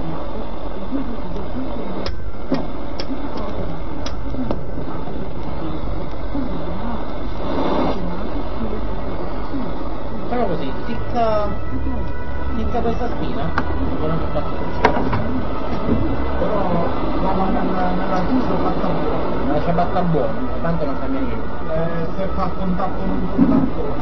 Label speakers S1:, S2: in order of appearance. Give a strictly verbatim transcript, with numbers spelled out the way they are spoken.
S1: Facciamo così, ticca, ticca questa spina, buona per fatto
S2: però nella chiusa fatta buona.
S1: la ciabatta buona, tanto non cambia niente.
S2: Eh, se fa contatto non contatto